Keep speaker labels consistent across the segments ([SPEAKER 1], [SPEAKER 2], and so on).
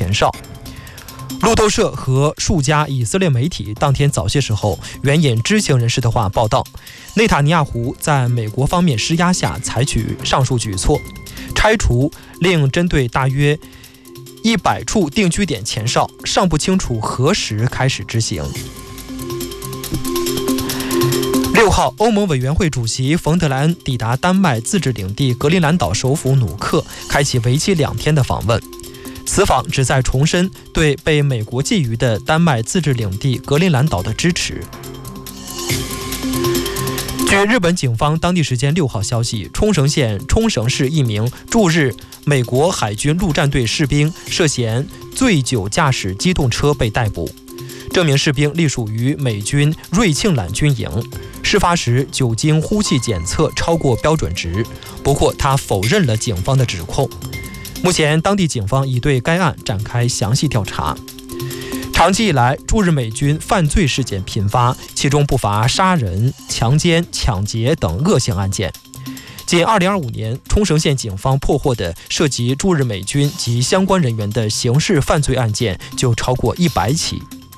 [SPEAKER 1] 前哨。路透社和数家以色列媒体当天早些时候援引知情人士的话报道，内塔尼亚胡在美国方面施压下采取上述举措，拆除令针对大约100处定居点前哨，尚不清楚何时开始执行。6号，欧盟委员会主席冯德莱恩抵达丹麦自治领地格陵兰岛首府努克，开启为期2天的访问。此访旨在重申对被美国觊觎的丹麦自治领地格陵兰岛的支持。据日本警方当地时间6号消息，冲绳县冲绳市一名驻日美国海军陆战队士兵涉嫌醉酒驾驶机动车被逮捕。这名士兵隶属于美军瑞庆揽军营，事发时酒精呼气检测超过标准值，不过他否认了警方的指控。目前当地警方已对该案展开详细调查。长期以来，驻日美军犯罪事件频发，其中不乏杀人、强奸、抢劫等恶性案件。仅2025年，冲绳县警方破获的涉及驻日美军及相关人员的刑事犯罪案件就超过100起。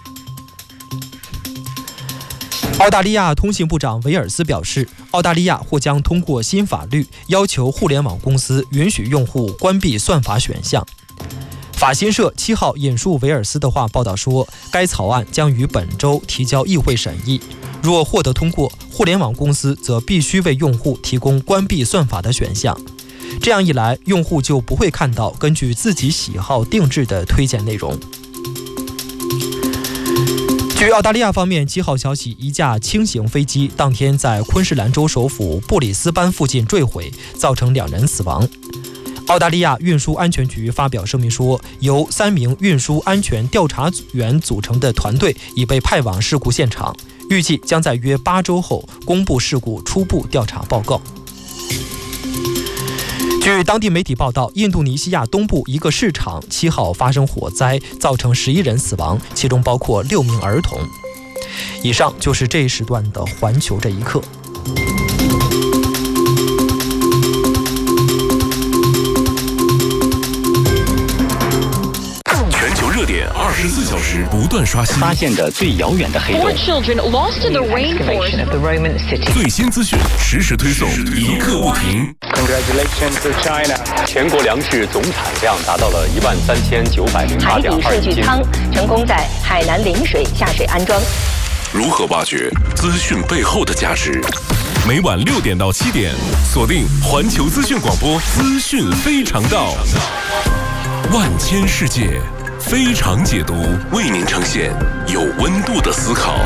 [SPEAKER 1] 澳大利亚通信部长维尔斯表示，澳大利亚或将通过新法律要求互联网公司允许用户关闭算法选项。法新社7号引述维尔斯的话报道说，该草案将于本周提交议会审议，若获得通过，互联网公司则必须为用户提供关闭算法的选项。这样一来，用户就不会看到根据自己喜好定制的推荐内容。据澳大利亚方面7号消息，一架轻型飞机当天在昆士兰州首府布里斯班附近坠毁，造成2人死亡。澳大利亚运输安全局发表声明说，由3名运输安全调查员组成的团队已被派往事故现场，预计将在约8周后公布事故初步调查报告。据当地媒体报道，印度尼西亚东部一个市场7号发生火灾，造成11人死亡，其中包括6名儿童。以上就是这一时段的环球这一刻。
[SPEAKER 2] 全球热点24小时不断刷新，
[SPEAKER 3] 发现的最遥远的黑洞，
[SPEAKER 2] 最新资讯实时推送，一刻不停。
[SPEAKER 4] Congratulations to China！
[SPEAKER 3] 全国粮食总产量达到了13908.2
[SPEAKER 5] 海底数据舱成功在海南陵水下水安装。
[SPEAKER 2] 如何挖掘资讯背后的价值？每晚6点到7点，锁定环球资讯广播，资讯非常道，万千世界非常解读，为您呈现有温度的思考。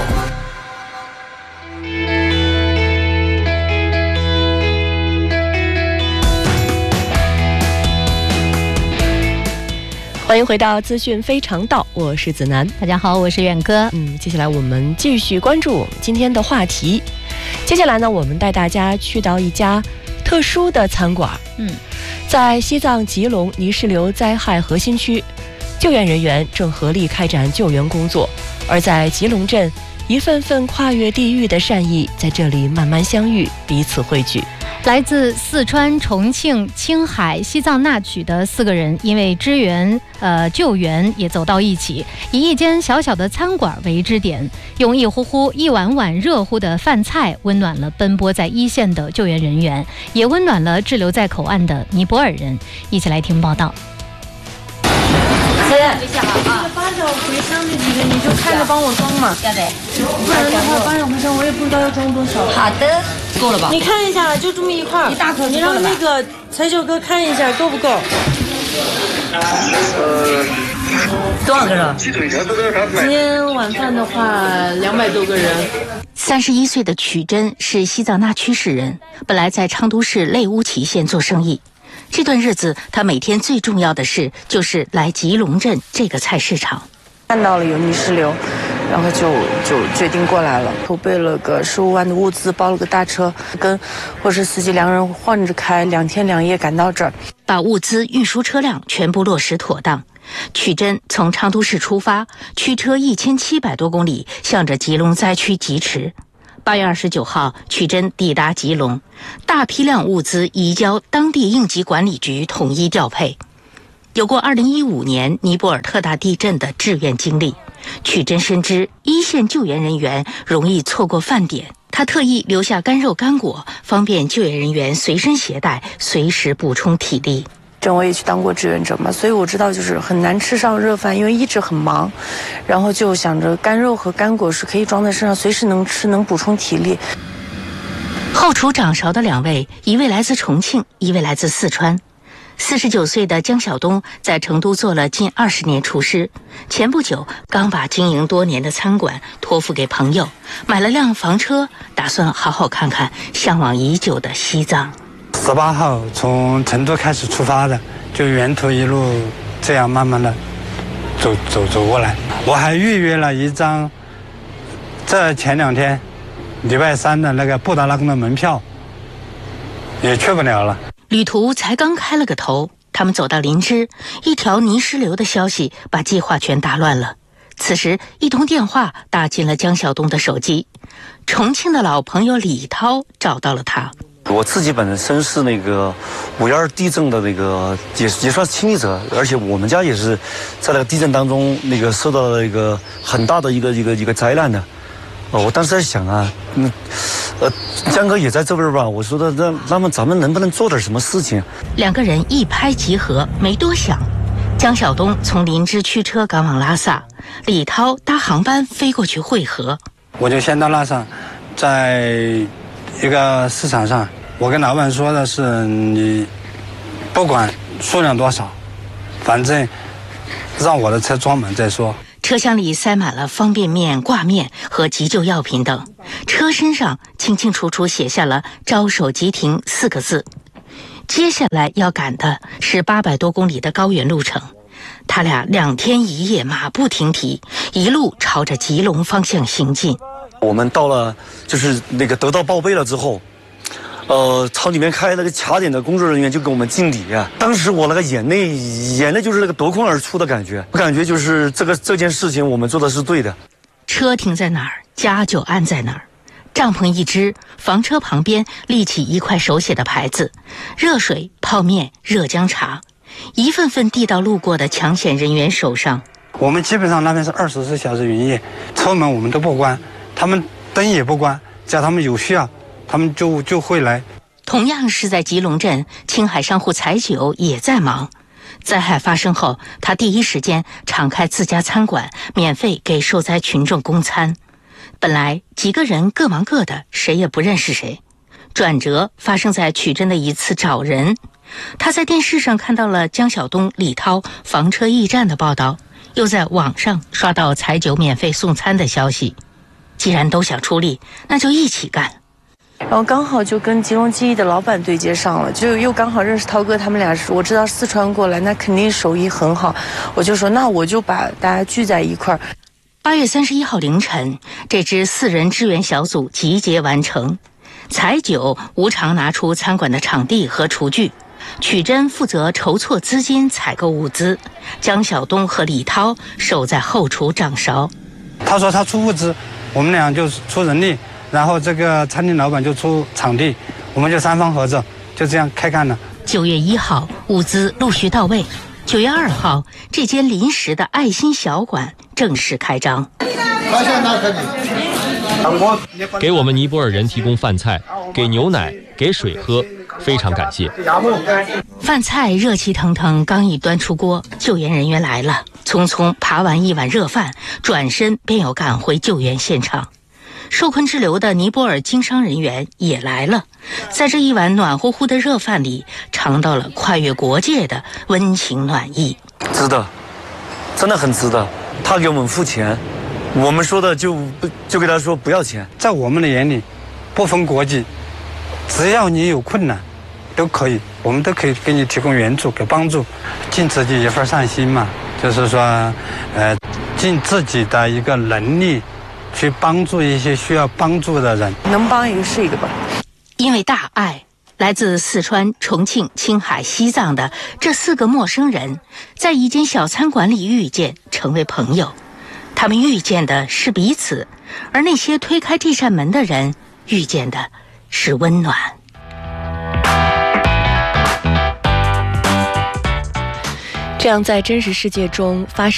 [SPEAKER 6] 欢迎回到资讯非常道，我是子楠。
[SPEAKER 7] 大家好，我是远哥。
[SPEAKER 6] 接下来我们继续关注今天的话题。接下来呢，我们带大家去到一家特殊的餐馆。在西藏吉隆泥石流灾害核心区，救援人员正合力开展救援工作，而在吉隆镇，一份份跨越地域的善意在这里慢慢相遇，彼此汇聚。
[SPEAKER 7] 来自四川、重庆、青海、西藏那曲的4个人，因为支援救援也走到一起，以一间小小的餐馆为支点，用一壶壶、一碗碗热乎的饭菜，温暖了奔波在一线的救援人员，也温暖了滞留在口岸的尼泊尔人。一起来听报道。
[SPEAKER 8] 这个8小回箱那几个你就看着帮我装嘛，
[SPEAKER 5] 要得，
[SPEAKER 8] 不然的话8小回箱我也不知道要装多少。
[SPEAKER 5] 好的，够了吧？
[SPEAKER 8] 你看一下，就这么一块，
[SPEAKER 5] 一大颗，
[SPEAKER 8] 你让那个财九哥看一下够不够？
[SPEAKER 5] 多少个人？
[SPEAKER 8] 今天晚饭的话200多个人。
[SPEAKER 9] 31岁的曲珍是西藏那曲市人，本来在昌都市类乌齐县做生意。这段日子，他每天最重要的事就是来吉隆镇这个菜市场。
[SPEAKER 8] 看到了有泥石流，然后就决定过来了，筹备了个15万的物资，包了个大车，跟货车司机2人换着开，2天2夜赶到这儿，
[SPEAKER 9] 把物资运输车辆全部落实妥当。曲珍从昌都市出发，驱车1700多公里，向着吉隆灾区疾驰。8月29号，曲珍抵达吉隆，大批量物资移交当地应急管理局统一调配。 有过2015年尼泊尔特大地震的志愿经历，曲珍深知一线救援人员容易错过饭点，他特意留下干肉干果，方便救援人员随身携带，随时补充体力。
[SPEAKER 8] 我也去当过志愿者嘛，所以我知道就是很难吃上热饭，因为一直很忙，然后就想着干肉和干果是可以装在身上，随时能吃，能补充体力。
[SPEAKER 9] 后厨掌勺的2位，一位来自重庆，一位来自四川。49岁的江晓东在成都做了近20年厨师，前不久刚把经营多年的餐馆托付给朋友，买了辆房车，打算好好看看向往已久的西藏。
[SPEAKER 10] 18号从成都开始出发的，就沿途一路这样慢慢的走过来。我还预约了一张这前2天礼拜3的那个布达拉宫的门票，也去不了了。
[SPEAKER 9] 旅途才刚开了个头，他们走到林芝，一条泥石流的消息把计划全打乱了。此时一通电话打进了江晓东的手机，重庆的老朋友李涛找到了他。
[SPEAKER 11] 我自己本身是那个5.2地震的那个也算是亲历者，而且我们家也是在那个地震当中那个受到了一个很大的一个灾难的。我当时在想啊，江哥也在这边吧，我说的那么咱们能不能做点什么事情
[SPEAKER 9] ？2个人一拍即合，没多想，江晓东从林芝驱车赶往拉萨，李涛搭航班飞过去会合。
[SPEAKER 10] 我就先到拉萨，在一个市场上，我跟老板说的是，你不管数量多少，反正让我的车装满再说。
[SPEAKER 9] 车厢里塞满了方便面、挂面和急救药品等，车身上清清楚楚写下了“招手即停”4个字。接下来要赶的是800多公里的高原路程，他俩2天1夜马不停蹄，一路朝着吉隆方向行进。
[SPEAKER 11] 我们到了就是那个得到报备了之后，厂里面开那个卡点的工作人员就给我们敬礼啊！当时我那个眼泪就是那个夺眶而出的感觉，我感觉就是这件事情我们做的是对的。
[SPEAKER 9] 车停在哪儿，家就安在哪儿。帐篷一支，房车旁边立起一块手写的牌子：热水、泡面、热姜茶，一份份递到路过的抢险人员手上。
[SPEAKER 10] 我们基本上那边是24小时营业，车门我们都不关，他们灯也不关，只要他们有需要，他们就会来。
[SPEAKER 9] 同样是在吉隆镇，青海商户彩九也在忙。灾害发生后，他第一时间敞开自家餐馆，免费给受灾群众供餐。本来几个人各忙各的，谁也不认识谁。转折发生在曲珍的一次找人，他在电视上看到了江晓东、李涛房车驿站的报道，又在网上刷到彩九免费送餐的消息。既然都想出力，那就一起干。
[SPEAKER 8] 然后刚好就跟吉隆记忆的老板对接上了，就又刚好认识涛哥，他们俩是我知道四川过来，那肯定手艺很好，我就说那我就把大家聚在一块儿。
[SPEAKER 9] 8月31号凌晨，这支4人支援小组集结完成。彩九无偿拿出餐馆的场地和厨具，曲珍负责筹措资金、采购物资，江晓东和李涛守在后厨掌勺。
[SPEAKER 10] 他说他出物资，我们俩就出人力，然后这个餐厅老板就出场地，我们就3方合作，就这样开干了。
[SPEAKER 9] 9月1号，物资陆续到位。9月2号，这间临时的爱心小馆正式开张。
[SPEAKER 12] 给我们尼泊尔人提供饭菜，给牛奶，给水喝，非常感谢。
[SPEAKER 9] 饭菜热气腾腾，刚一端出锅，救援人员来了，匆匆扒完一碗热饭，转身便要赶回救援现场。受困滞留的尼泊尔经商人员也来了，在这一碗暖乎乎的热饭里，尝到了跨越国界的温情暖意。
[SPEAKER 11] 值得，真的很值得。他给我们付钱，我们说的就给他说不要钱。
[SPEAKER 10] 在我们的眼里，不分国籍，只要你有困难，都可以，我们都可以给你提供援助、给帮助，尽自己一份善心嘛，就是说，尽自己的一个能力。去帮助一些需要帮助的人，
[SPEAKER 8] 能帮一个是一个吧。
[SPEAKER 9] 因为大爱，来自四川、重庆、青海、西藏的这4个陌生人，在一间小餐馆里遇见，成为朋友。他们遇见的是彼此，而那些推开这扇门的人，遇见的是温暖。
[SPEAKER 6] 这样在真实世界中发生